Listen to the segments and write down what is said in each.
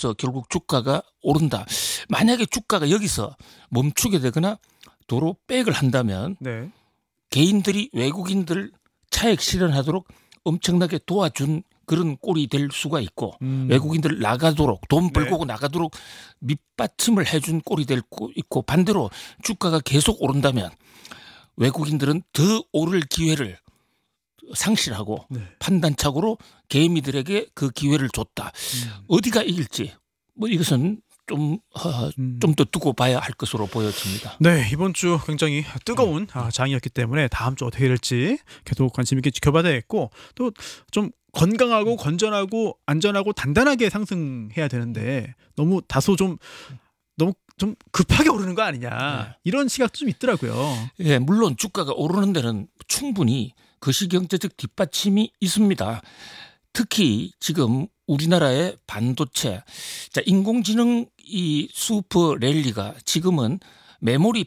됨으로써 결국 주가가 오른다. 만약에 주가가 여기서 멈추게 되거나 도로 백을 한다면 네. 개인들이 외국인들 차익 실현하도록 엄청나게 도와준 그런 꼴이 될 수가 있고 외국인들 나가도록 돈 벌고 나가도록 밑받침을 해준 꼴이 될 수 있고 반대로 주가가 계속 오른다면 외국인들은 더 오를 기회를 상실하고 판단착오로 개미들에게 그 기회를 줬다. 어디가 이길지 뭐 이것은 좀 더 두고 봐야 할 것으로 보여집니다. 네, 이번 주 굉장히 뜨거운 장이었기 때문에 다음 주 어떻게 될지 계속 관심 있게 지켜봐야 되겠고 또 좀 건강하고 건전하고 안전하고 단단하게 상승해야 되는데 너무 다소 좀 급하게 오르는 거 아니냐 이런 시각도 좀 있더라고요. 예, 물론 주가가 오르는 데는 충분히 거시경제적 뒷받침이 있습니다. 특히 지금 우리나라의 반도체, 인공지능 이 슈퍼 랠리가 지금은 메모리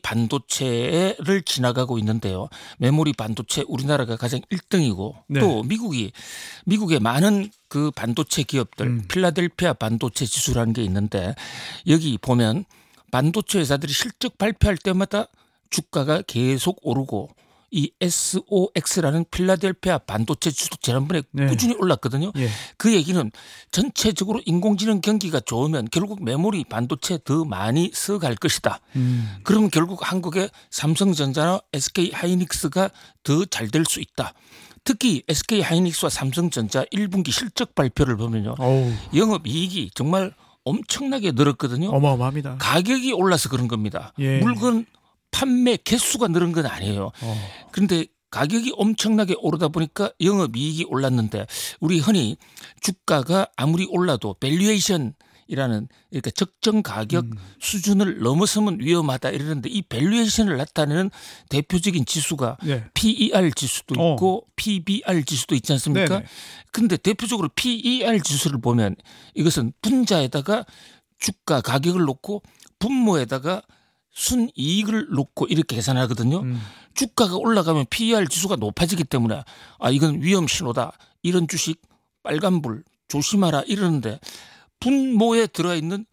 반도체를 지나가고 있는데요. 메모리 반도체 우리나라가 가장 1등이고 또 미국의 많은 그 반도체 기업들 필라델피아 반도체 지수라는 게 있는데 여기 보면 반도체 회사들이 실적 발표할 때마다 주가가 계속 오르고 이 SOX라는 필라델피아 반도체 지수도 지난번에 꾸준히 올랐거든요. 그 얘기는 전체적으로 인공지능 경기가 좋으면 결국 메모리 반도체 더 많이 써갈 것이다. 그러면 결국 한국의 삼성전자나 SK하이닉스가 더 잘 될 수 있다. 특히 SK하이닉스와 삼성전자 1분기 실적 발표를 보면요. 영업이익이 정말 엄청나게 늘었거든요. 어마어마합니다. 가격이 올라서 그런 겁니다. 물건 판매 개수가 늘은 건 아니에요. 그런데 가격이 엄청나게 오르다 보니까 영업이익이 올랐는데 우리 흔히 주가가 아무리 올라도 밸류에이션이라는 그러니까 적정 가격 수준을 넘어서면 위험하다 이러는데 이 밸류에이션을 나타내는 대표적인 지수가 PER 지수도 있고 PBR 지수도 있지 않습니까? 그런데 대표적으로 PER 지수를 보면 이것은 분자에다가 주가 가격을 놓고 분모에다가 순이익을 놓고 이렇게 계산하거든요. 주가가 올라가면 PER 지수가 높아지기 때문에 이건 위험 신호다. 이런 주식 빨간불 조심하라 이러는데 분모에 들어있는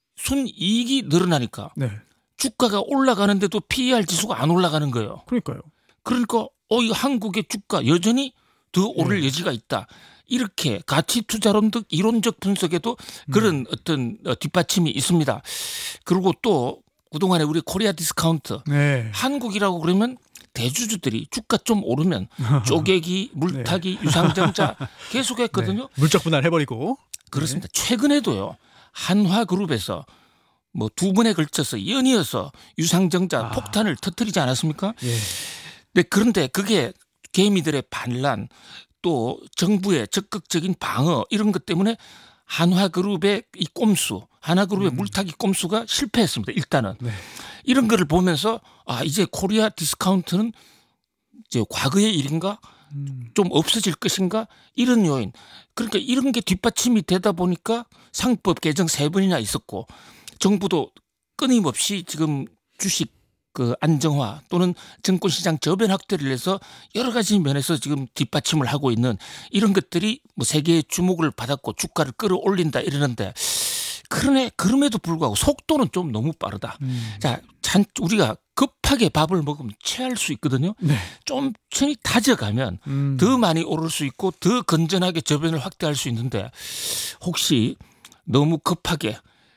순이익이 늘어나니까 주가가 올라가는데도 PER 지수가 안 올라가는 거예요. 그러니까요. 그러니까 이 한국의 주가 여전히 더 오를 여지가 있다. 이렇게 가치 투자론적 이론적 분석에도 그런 어떤 뒷받침이 있습니다. 그리고 또 그동안에 우리 코리아 디스카운트 한국이라고 그러면 대주주들이 주가 좀 오르면 쪼개기, 물타기, 유상증자 계속했거든요. 물적 분할해버리고. 그렇습니다. 최근에도요. 한화그룹에서 뭐 두 번에 걸쳐서 연이어서 유상증자 폭탄을 터뜨리지 않았습니까? 그런데 그게 개미들의 반란 또 정부의 적극적인 방어 이런 것 때문에 한화그룹의 이 꼼수, 한화그룹의 물타기 꼼수가 실패했습니다. 일단은 이런 거를 보면서 이제 코리아 디스카운트는 이제 과거의 일인가 좀 없어질 것인가 이런 요인. 그러니까 이런 게 뒷받침이 되다 보니까 상법 개정 3번이나 있었고 정부도 끊임없이 지금 주식 그 안정화 또는 증권시장 저변 확대를 해서 여러 가지 면에서 지금 뒷받침을 하고 있는 이런 것들이 뭐 세계의 주목을 받았고 주가를 끌어올린다 이러는데 그럼에도 불구하고 속도는 좀 너무 빠르다. 자, 우리가 급하게 밥을 먹으면 체할 수 있거든요. 좀 천천히 다져가면 더 많이 오를 수 있고 더 건전하게 저변을 확대할 수 있는데 혹시 너무 급하게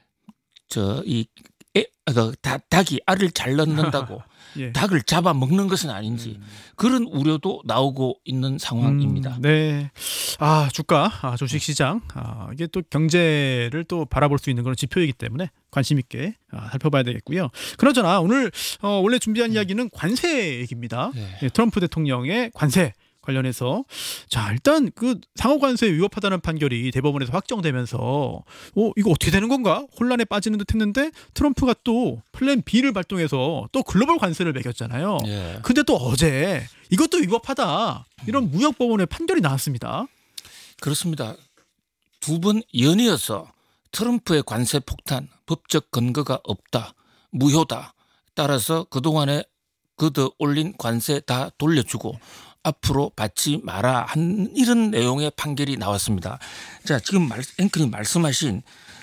닭이 알을 잘 낳는다고 닭을 잡아먹는 것은 아닌지 그런 우려도 나오고 있는 상황입니다. 주가, 주식시장 이게 또 경제를 또 바라볼 수 있는 그런 지표이기 때문에 관심 있게 살펴봐야 되겠고요. 그나저나 오늘 원래 준비한 이야기는 관세 얘기입니다. 트럼프 대통령의 관세 관련해서 일단 그 상호관세에 위법하다는 판결이 대법원에서 확정되면서 이거 어떻게 되는 건가 혼란에 빠지는 듯했는데 트럼프가 또 플랜 B를 발동해서 또 글로벌 관세를 매겼잖아요. 근데 또 어제 이것도 위법하다 이런 무역법원의 판결이 나왔습니다. 그렇습니다. 2번 연이어서 트럼프의 관세 폭탄 법적 근거가 없다 무효다 따라서 그동안에 걷어 올린 관세 다 돌려주고 앞으로 받지 마라 한 이런 내용의 판결이 나왔습니다. 자, 지금 앵커님 말씀하신